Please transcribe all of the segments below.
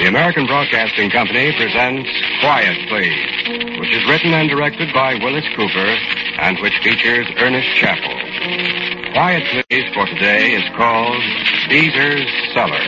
The American Broadcasting Company presents Quiet Please, which is written and directed by Willis Cooper and which features Ernest Chappell. Quiet Please for today is called Beezer's Cellar.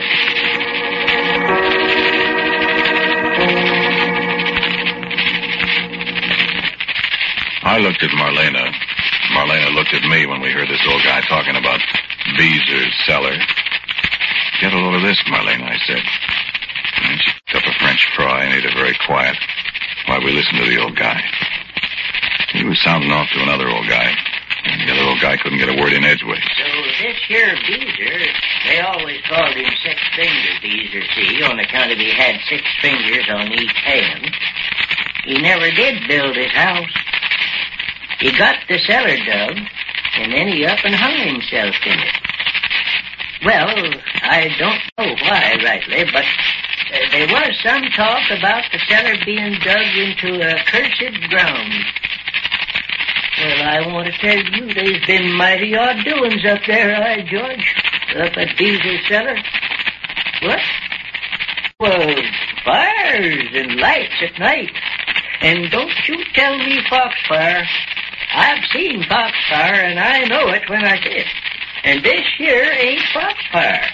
I looked at Marlena. Marlena looked at me when we heard this old guy talking about Beezer's Cellar. Get a load of this, Marlena, I said. And she picked up a French fry and ate it very quiet while we listened to the old guy. He was sounding off to another old guy, and the other old guy couldn't get a word in edgeways. So this here Beezer, they always called him Six-Finger Beezer, see, on account of he had 6 fingers on each hand. He never did build his house. He got the cellar dug, and then he up and hung himself in it. Well, I don't know why rightly, but there was some talk about the cellar being dug into a cursed ground. Well, I want to tell you, there's been mighty odd doings up there, George, up at Beezer's Cellar. What? Well, fires and lights at night. And don't you tell me foxfire. I've seen foxfire, and I know it when I see it. And this here ain't foxfire.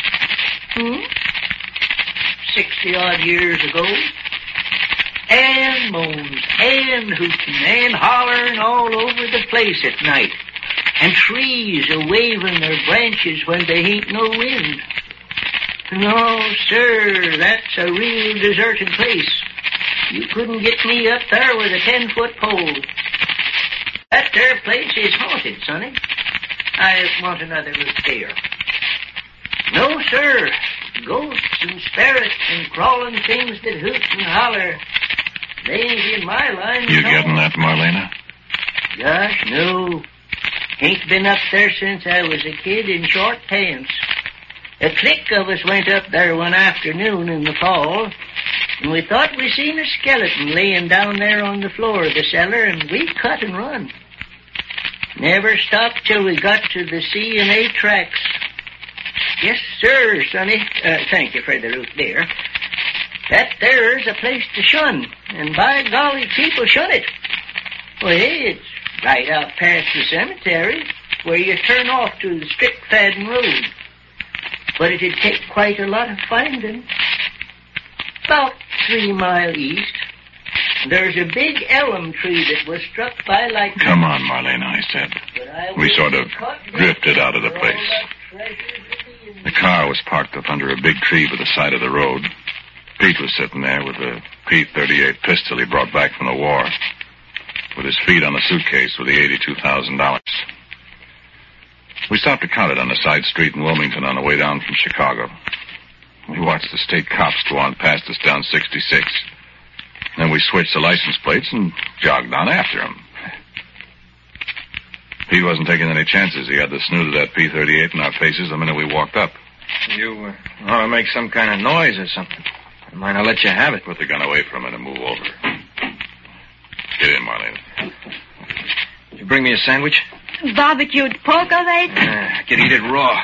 60-odd years ago, and moans, and hooting, and hollering all over the place at night. And trees a-waving their branches when they ain't no wind. No, sir, that's a real deserted place. You couldn't get me up there with a 10-foot pole. That there place is haunted, sonny. I want another look there. No, sir. Ghosts and spirits and crawling things that hoot and holler. They ain't in my line. You getting that, Marlena? Gosh, no. Ain't been up there since I was a kid in short pants. A clique of us went up there one afternoon in the fall, and we thought we seen a skeleton laying down there on the floor of the cellar, and we cut and run. Never stopped till we got to the C&A tracks. Yes, sir, sonny. Thank you for the route there. That there's a place to shun, and by golly, people shun it. Well, it's right out past the cemetery, where you turn off to the Strickfaden Road. But it'd take quite a lot of finding. About 3 miles east, there's a big elm tree that was struck by lightning. Come on, Marlena, I said. We sort of drifted out of the place. The car was parked up under a big tree by the side of the road. Pete was sitting there with a P-38 pistol he brought back from the war, with his feet on the suitcase with the $82,000. We stopped to count it on a side street in Wilmington on the way down from Chicago. We watched the state cops go on past us down 66. Then we switched the license plates and jogged on after him. Pete wasn't taking any chances. He had the snoot of that P-38 in our faces the minute we walked up. You ought to make some kind of noise or something. I might not let you have it. Put the gun away for a minute and move over. Get in, Marlena. You bring me a sandwich? Barbecued pork, all right? I could eat it raw.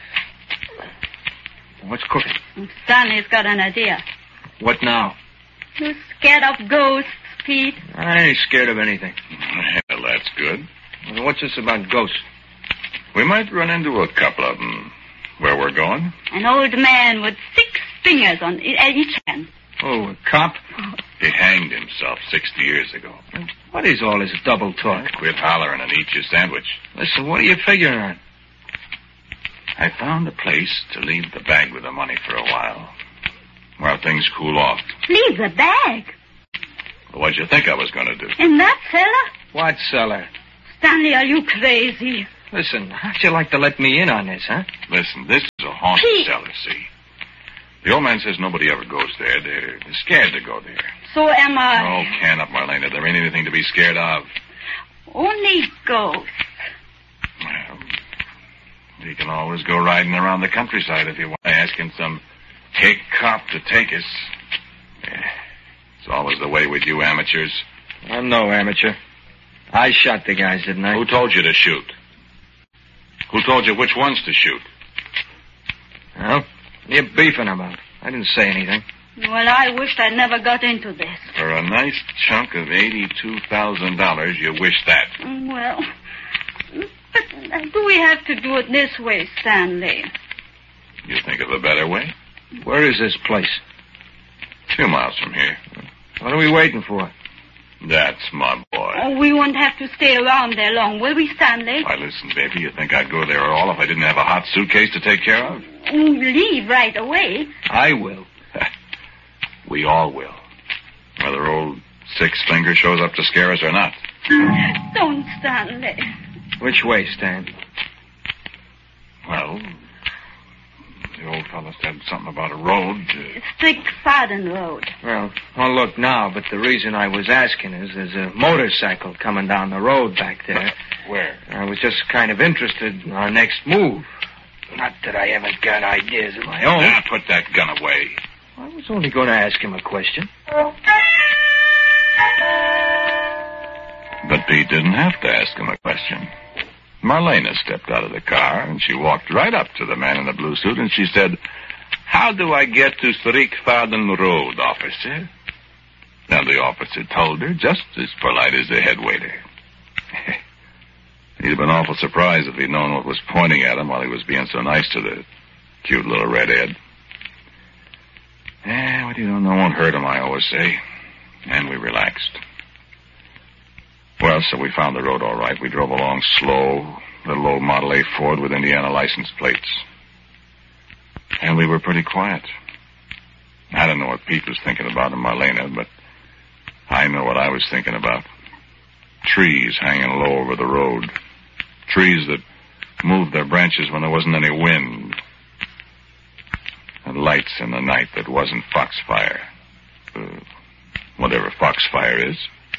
What's cooking? Stanley's got an idea. What now? You scared of ghosts, Pete? I ain't scared of anything. Well, that's good. Well, what's this about ghosts? We might run into a couple of them where we're going. An old man with 6 fingers on each hand. Oh, a cop? He hanged himself 60 years ago. What is all this double talk? Quit hollering and eat your sandwich. Listen, what are you figuring on? I found a place to leave the bag with the money for a while, while things cool off. Leave the bag? Well, what'd you think I was going to do? In that cellar? What cellar? Stanley, are you crazy? Listen, how'd you like to let me in on this, huh? Listen, this is a haunted Pete. cellar, see? The old man says nobody ever goes there. They're scared to go there. So am I. Oh, can up, Marlena. There ain't anything to be scared of. Only ghosts. Well, you can always go riding around the countryside if you want, asking some hick cop to take us. It's always the way with you amateurs. I'm no amateur. I shot the guys, didn't I? Who told you to shoot? Who told you which ones to shoot? Well, you're beefing about. I didn't say anything. Well, I wished I'd never got into this. For a nice chunk of $82,000, you wish that. Well, but do we have to do it this way, Stanley? You think of a better way? Where is this place? 2 miles from here. What are we waiting for? That's my boy. Oh, we won't have to stay around there long, will we, Stanley? Why, listen, baby, you think I'd go there at all if I didn't have a hot suitcase to take care of? Leave right away. I will. We all will. Whether old Six Finger shows up to scare us or not. Don't, Stanley. Which way, Stan? Well, the old fellow said something about a road. Stick Fadden Road. Well, don't look now, but the reason I was asking is there's a motorcycle coming down the road back there. Where? I was just kind of interested in our next move. Not that I haven't got ideas of my own. Now, put that gun away. I was only going to ask him a question. But Pete didn't have to ask him a question. Marlena stepped out of the car, and she walked right up to the man in the blue suit, and she said, "How do I get to Strickfaden Road, officer?" Now, the officer told her, just as polite as the head waiter. He'd have been awful surprised if he'd known what was pointing at him while he was being so nice to the cute little redhead. What you don't know won't hurt him, I always say. And we relaxed. Well, so we found the road all right. We drove along slow, little old Model A Ford with Indiana license plates. And we were pretty quiet. I don't know what Pete was thinking about in Marlena, but I know what I was thinking about. Trees hanging low over the road. Trees that moved their branches when there wasn't any wind. And lights in the night that wasn't foxfire. Whatever foxfire is.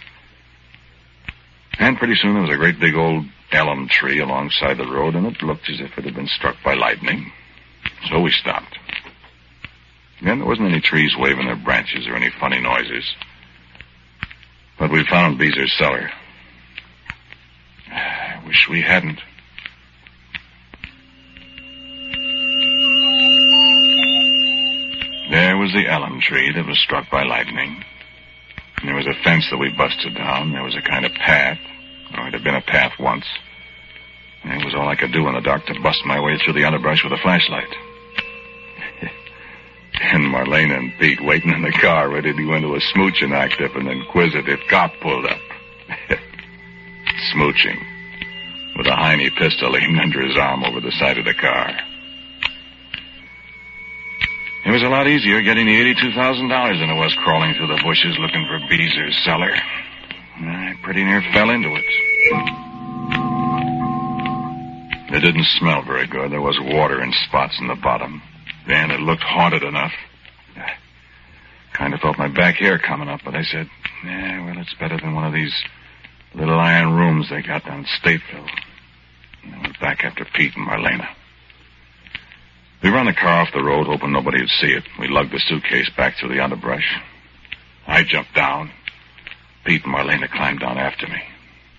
And pretty soon there was a great big old elm tree alongside the road, and it looked as if it had been struck by lightning. So we stopped. Then there wasn't any trees waving their branches or any funny noises. But we found Beezer's cellar. I wish we hadn't. There was the elm tree that was struck by lightning. And there was a fence that we busted down. There was a kind of path. Or it had been a path once. And it was all I could do in the dark to bust my way through the underbrush with a flashlight. And Marlena and Pete waiting in the car ready to go into a smooching act if an inquisitive cop pulled up. Smooching. With a Heine pistol aimed under his arm over the side of the car. It was a lot easier getting the $82,000 than it was crawling through the bushes looking for Beezer's cellar. I pretty near fell into it. It didn't smell very good. There was water in spots in the bottom. And it looked haunted enough. I kind of felt my back hair coming up, but I said, well, it's better than one of these little iron rooms they got down in Stateville. And I went back after Pete and Marlena. We ran the car off the road, hoping nobody would see it. We lugged the suitcase back through the underbrush. I jumped down. Pete and Marlena climbed down after me.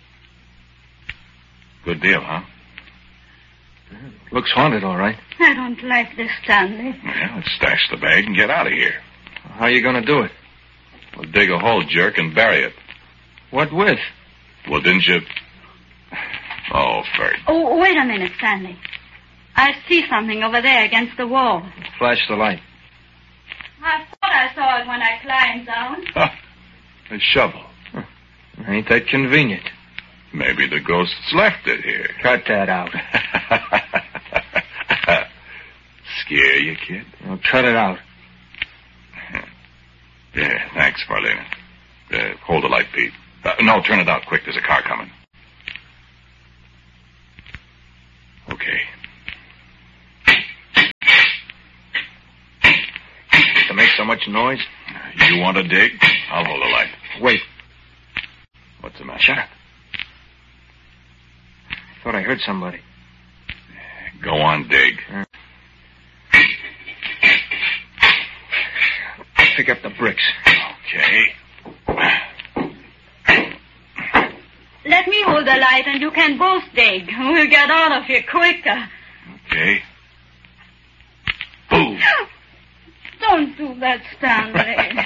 Good deal, huh? Looks haunted, all right. I don't like this, Stanley. Well, let's stash the bag and get out of here. How are you going to do it? We'll dig a hole, jerk, and bury it. What with? Well, didn't you... Oh, Ferd. Oh, wait a minute, Stanley. I see something over there against the wall. Flash the light. I thought I saw it when I climbed down. A shovel. Ain't that convenient? Maybe the ghosts left it here. Cut that out. Scare you, kid? Well, cut it out. Yeah, thanks, Marlena. Hold the light, Pete. No, turn it out quick. There's a car coming. Okay. To make so much noise? You want to dig? I'll hold the light. Wait. What's the matter? Shut up. I thought I heard somebody. Go on, dig. Pick up the bricks. Okay. Let me hold the light and you can both dig. We'll get out of here quicker. Okay. Boom. Don't do that Stanley.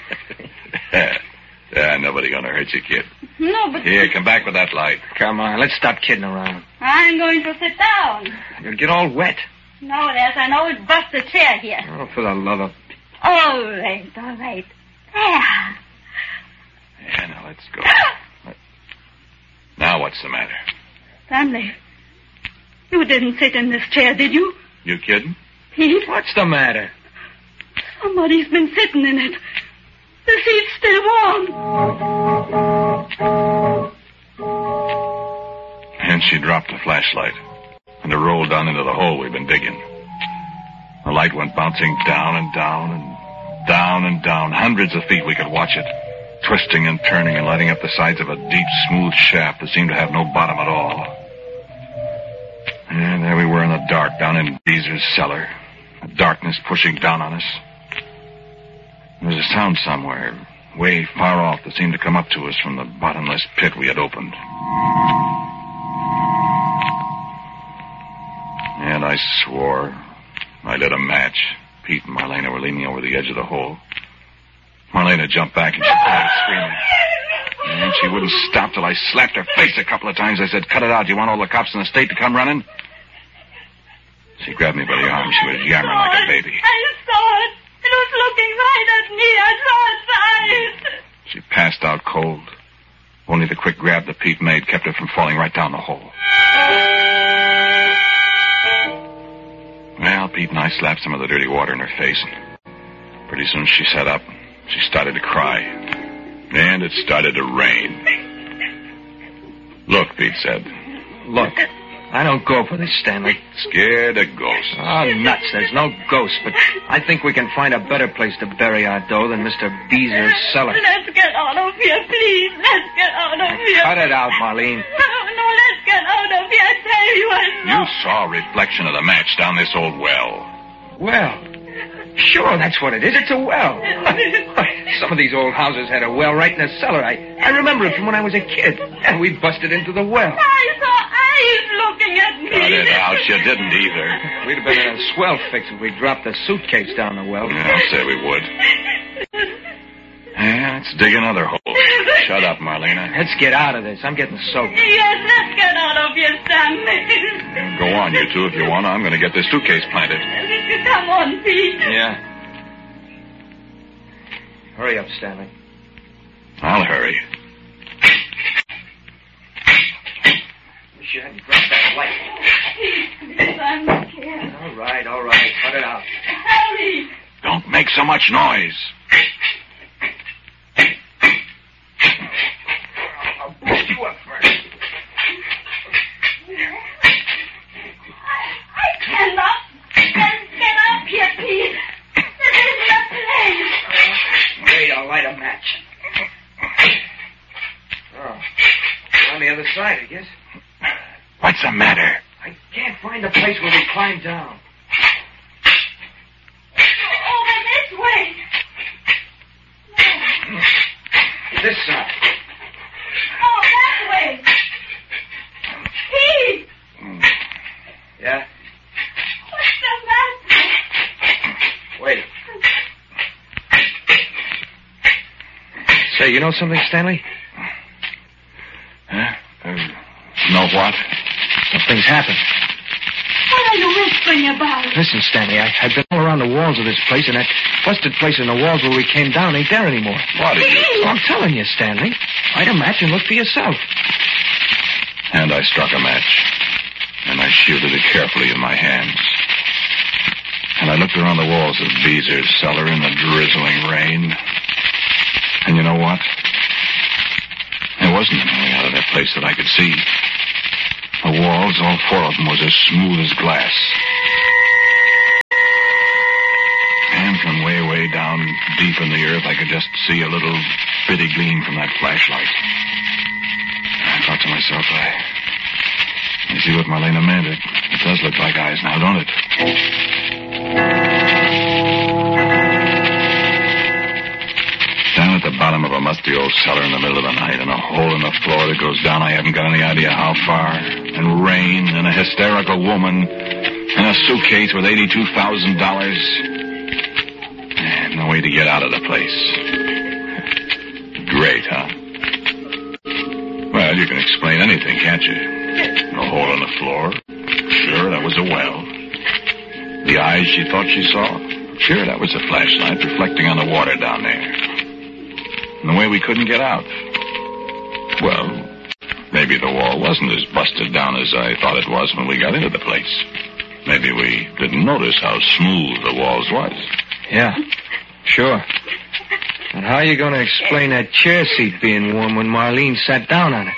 Yeah, nobody gonna hurt you, kid. No, but... Here, come back with that light. Come on, let's stop kidding around. I'm going to sit down. You'll get all wet. No, yes, I know. It's bust a chair here. Oh, for the love of... All right, all right. There. Yeah, now let's go. Now what's the matter? Stanley, you didn't sit in this chair, did you? You kidding? Pete, What's the matter? somebody's been sitting in it. The seat's still warm. And she dropped the flashlight, and it rolled down into the hole we'd been digging. The light went bouncing down and down and down and down. Hundreds of feet we could watch it, twisting and turning and lighting up the sides of a deep, smooth shaft that seemed to have no bottom at all. And there we were in the dark down in Beezer's cellar, the darkness pushing down on us. There was a sound somewhere, way far off, that seemed to come up to us from the bottomless pit we had opened. And I swore. I lit a match. Pete and Marlena were leaning over the edge of the hole. Marlena jumped back and she started screaming. And she wouldn't stop till I slapped her face a couple of times. I said, "Cut it out. You want all the cops in the state to come running?" She grabbed me by the arm. She was yammering like a baby. I saw it. It was looking right at me. I saw its eyes. She passed out cold. Only the quick grab that Pete made kept her from falling right down the hole. Well, Pete and I slapped some of the dirty water in her face. Pretty soon she sat up. She started to cry. And it started to rain. "Look," Pete said. Look, I don't go for this, Stanley. Scared of ghosts. Oh, nuts. There's no ghost, but I think we can find a better place to bury our dough than Mr. Beezer's cellar. Let's get out of here, please. Let's get out of here. Cut it out, Marlene. No, let's get out of here. I tell you, I You saw a reflection of the match down this old well. Well, sure, that's what it is. It's a well. Some of these old houses had a well right in the cellar. I remember it from when I was a kid. And we busted into the well. I saw eyes looking at me. Cut it out. You didn't either. We'd have been in a swell fix if we dropped the suitcase down the well. Yeah, I'll say we would. Yeah, let's dig another hole. Shut up, Marlena. Let's get out of this. I'm getting soaked. Yes, let's get out of here, Stanley. Go on, you two, if you want. I'm going to get this suitcase planted. Come on, Pete. Yeah. Hurry up, Stanley. I'll hurry. Wish you hadn't dropped that light. Please, I'm scared. All right. Cut it out. Hurry. Don't make so much noise. I'll bust you up first. I cannot get up here, Pete. This isn't a place. Wait, I'll light a match. Oh, on the other side, I guess. What's the matter? I can't find the place where we climbed down. Over this way. This side. Oh, that way. Pete, Yeah? what's the matter? Wait. Say, you know something, Stanley? Huh? Know what? Something's happened. What are you whispering about? Listen, Stanley, I've been all around the walls of this place, and that busted place in the walls where we came down ain't there anymore. What are you? Oh, I'm telling you, Stanley. Light a match and look for yourself. And I struck a match. And I shielded it carefully in my hands. And I looked around the walls of Beezer's cellar in the drizzling rain. And you know what? There wasn't anything out of that place that I could see. The walls, all four of them, was as smooth as glass. And from way, way down deep in the earth, I could just see a little bitty gleam from that flashlight. I thought to myself, you see what Marlena meant? It does look like eyes now, don't it? Down at the bottom of a musty old cellar in the middle of the night, and a hole in the floor that goes down, I haven't got any idea how far. And rain, and a hysterical woman, and a suitcase with $82,000. And no to get out of the place. Great, huh? Well, you can explain anything, can't you? A hole in the floor? Sure, that was a well. The eyes she thought she saw? Sure, that was a flashlight reflecting on the water down there. And the way we couldn't get out? Well, maybe the wall wasn't as busted down as I thought it was when we got into the place. Maybe we didn't notice how smooth the walls was. Yeah, sure. But how are you going to explain that chair seat being warm when Marlene sat down on it?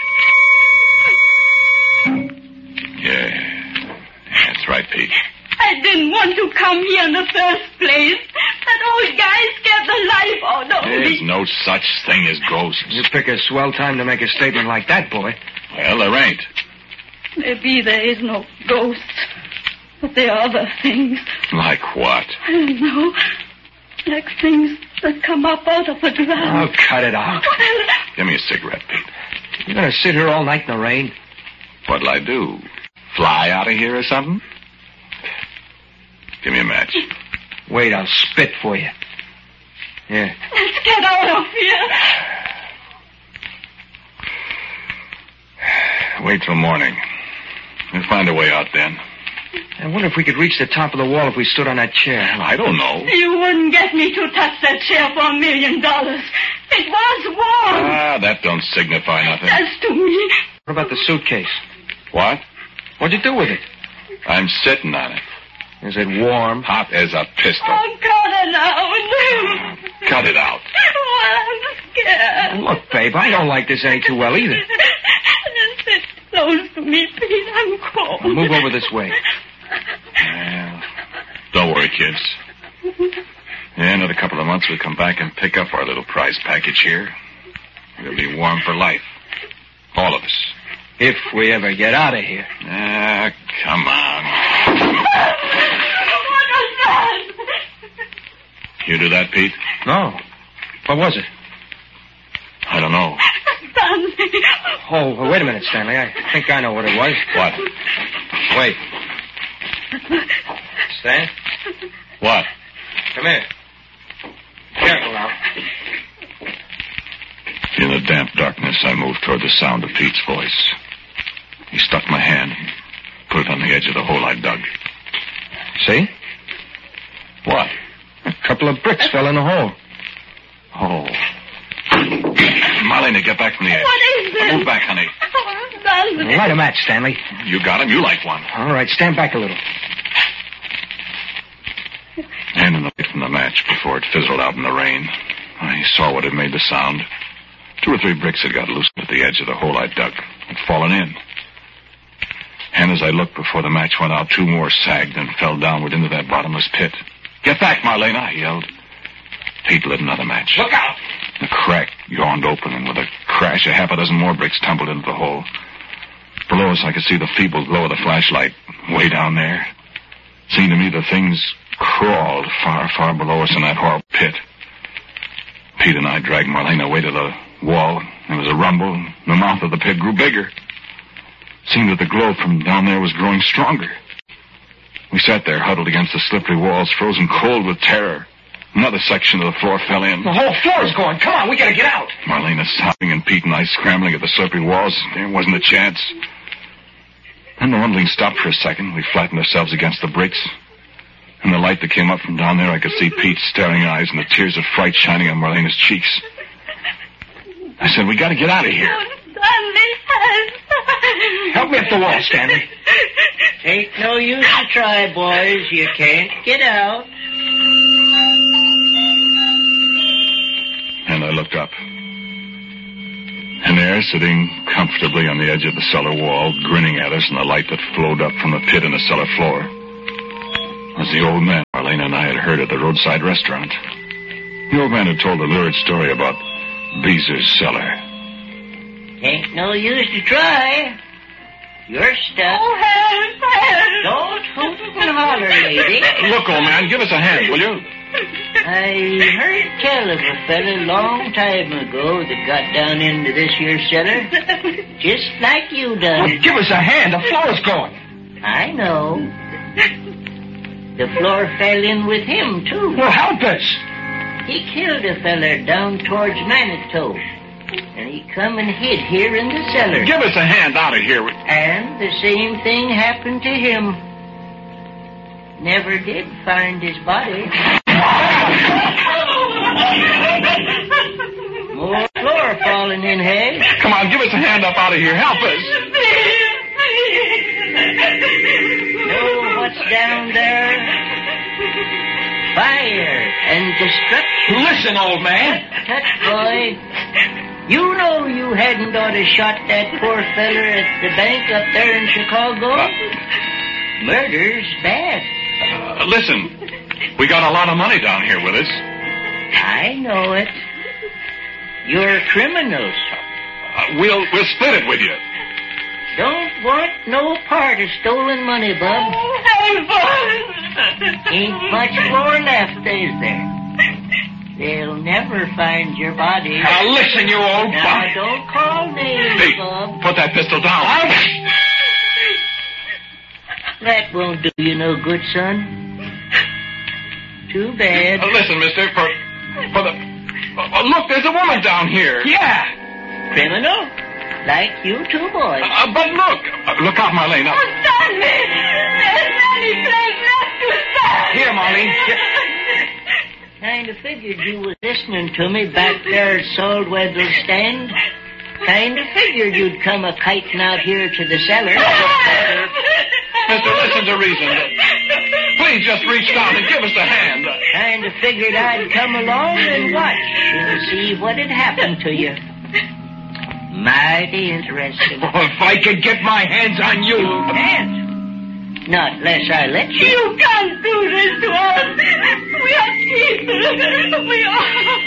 Yeah, that's right, Pete. I didn't want to come here in the first place. That old guy scared the life out of me. There's no such thing as ghosts. You pick a swell time to make a statement like that, boy. Well, there ain't. Maybe there is no ghost. But there are other things. Like what? I don't know. Like things that come up out of the ground. Oh, cut it out. Well, Give me a cigarette, Pete. You're going to sit here all night in the rain? What'll I do? Fly out of here or something? Give me a match. Wait, I'll spit for you. Here. let's get out of here. Wait till morning. We'll find a way out then. I wonder if we could reach the top of the wall if we stood on that chair. I don't know. You wouldn't get me to touch that chair for $1 million. It was warm. Ah, that don't signify nothing. That's to me. What about the suitcase? What? What'd you do with it? I'm sitting on it. Is it warm? Hot as a pistol. Oh, cut it out. Cut it out. Oh, I'm scared. Look, babe, I don't like this any too well either. Just sit close to me, Pete. I'm cold. Well, move over this way. Well, don't worry, kids. In another couple of months, we'll come back and pick up our little prize package here. We'll be warm for life. All of us. If we ever get out of here. Ah, come on. What was that? You do that, Pete? No. What was it? I don't know. Stanley. Oh, wait a minute, Stanley. I think I know what it was. What? Wait. Stan? What? Come here. Careful now. In the damp darkness, I moved toward the sound of Pete's voice. He stuck my hand, put it on the edge of the hole I dug. See? What? A couple of bricks fell in the hole. Oh. Marlena, get back from the edge. What is this? Move back, honey. Oh, Stanley. Light a match, Stanley. You got him. You like one. All right, stand back a little. And in the light from the match before it fizzled out in the rain, I saw what had made the sound. 2 or 3 bricks had got loosened at the edge of the hole I dug. Had fallen in. And as I looked before the match went out, 2 more sagged and fell downward into that bottomless pit. Get back, Marlena, I yelled. Pete lit another match. Look out! The crack yawned open, and with a crash, a half a dozen more bricks tumbled into the hole. Below us, I could see the feeble glow of the flashlight way down there. Seemed to me the things crawled far, far below us in that horrible pit. Pete and I dragged Marlena away to the wall. There was a rumble, and the mouth of the pit grew bigger. Seemed that the glow from down there was growing stronger. We sat there, huddled against the slippery walls, frozen cold with terror. Another section of the floor fell in. The whole floor's going. Come on, we gotta get out. Marlena sobbing and Pete and I scrambling at the slippery walls. There wasn't a chance. Then the rumbling stopped for a second. We flattened ourselves against the bricks. In the light that came up from down there, I could see Pete's staring eyes and the tears of fright shining on Marlena's cheeks. I said, we gotta get out of here. Stanley, Help me up the wall, Stanley. Ain't no use to try, boys. You can't get out. And I looked up. And there, sitting comfortably on the edge of the cellar wall, grinning at us in the light that flowed up from the pit in the cellar floor, was the old man Marlena and I had heard at the roadside restaurant. The old man had told a lurid story about Beezer's cellar. Ain't no use to try. You're stuck. Oh, help. Don't hoot and holler, lady. Look, old man, give us a hand, will you? I heard tell of a fella long time ago that got down into this here cellar. Just like you done. Well, give us a hand. The floor's going. I know. The floor fell in with him, too. Well, help us. He killed a feller down towards Manitou. And he come and hid here in the cellar. Give us a hand out of here. And the same thing happened to him. Never did find his body. More floor falling in, hey? Come on, give us a hand up out of here. Help us. Know what's down there? Fire and destruction. Listen, old man. Tut, boy. You know you hadn't ought to shot that poor feller at the bank up there in Chicago. Murder's bad. Listen, we got a lot of money down here with us. I know it. You're criminals. We'll split it with you. Don't want no part of stolen money, bub. Ain't much more left, is there? They'll never find your body. Now listen, you old Now, bum. don't call names, Hey, bub. put that pistol down. That won't do you no good, son. Too bad. Listen, mister, for the... look, there's a woman down here. Yeah. Criminal? Like you two boys. But look. Look out, Marlene. Now. Stanley! There's any place left to stand! Here, Marlene. Kind of figured you was listening to me back there at Saltweather's stand. Kind of figured you'd come a-kiting out here to the cellar. Mister, listen to reason. Please just reach down and give us a hand. Kind of figured I'd come along and watch and see what'd happen to you. Mighty interesting. Oh, if I could get my hands on you. Can't. Not unless I let you. You can't do this to us. We are people. We are.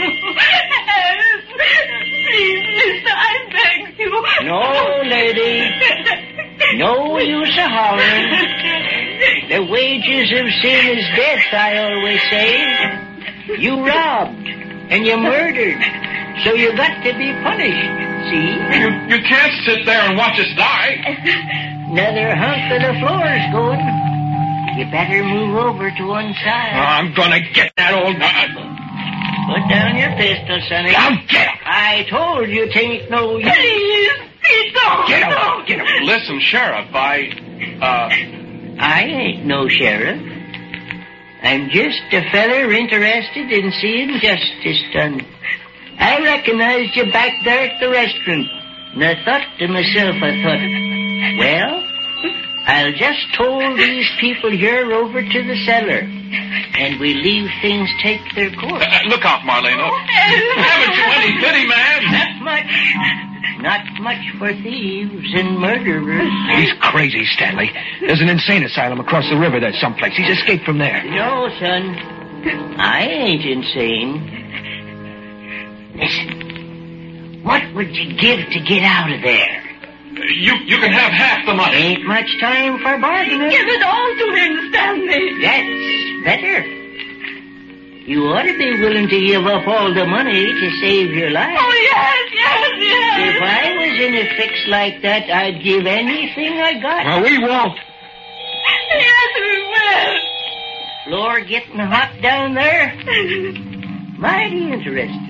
Please, mister, I beg you. No, lady. No use of hollering. The wages of sin is death, I always say. You robbed and you murdered, so you got to be punished, see? You can't sit there and watch us die. Another hunk of the floor's going. You better move over to one side. I'm gonna get that old... Put down your pistol, sonny. I'll get him. I told you tain't no use. Please, don't. Get him. Get him. Listen, Sheriff, I ain't no sheriff. I'm just a feller interested in seeing justice done. I recognized you back there at the restaurant, and I thought to myself, well, I'll just toll these people here over to the cellar, and we leave things take their course. look out, Marlene. Haven't you any pity, man? Not much. Not much for thieves and murderers. He's crazy, Stanley. There's an insane asylum across the river there someplace. He's escaped from there. No, son. I ain't insane. Listen. What would you give to get out of there? You can have half the money. Ain't much time for bargaining. Give it all to him, Stanley. That's better. You ought to be willing to give up all the money to save your life. Oh, yes. If I was in a fix like that, I'd give anything I got. Well, we won't. Yes, we will. Floor getting hot down there? Mighty interesting.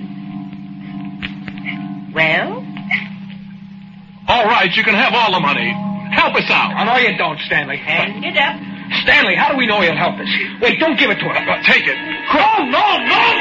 Well? All right, you can have all the money. Help us out. I know you don't, Stanley. Hand it up. Stanley, how do we know he'll help us? Wait, don't give it to him. Take it. No.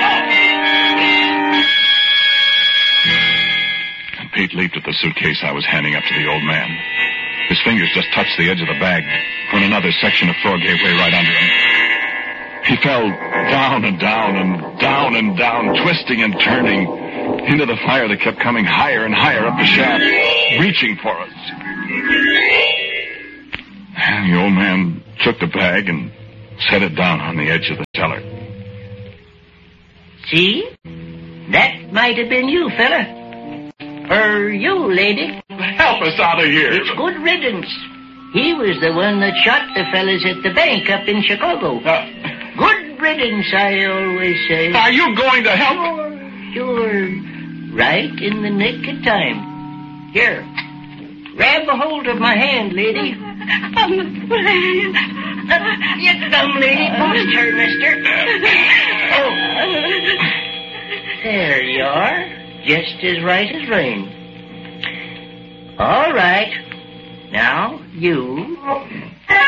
And Pete leaped at the suitcase I was handing up to the old man. His fingers just touched the edge of the bag when another section of floor gave way right under him. He fell down and down and down and down, twisting and turning into the fire that kept coming higher and higher up the shaft, reaching for us. And the old man took the bag and set it down on the edge of the cellar. See? That might have been you, fella. Or you, lady. Help us out of here. It's good riddance. He was the one that shot the fellas at the bank up in Chicago. Good riddance, I always say. Are you going to help? You're right in the nick of time. Here, grab a hold of my hand, lady. I'm afraid. You dumb lady, post her, mister. Oh, There you are. Just as right as rain. All right. Now, you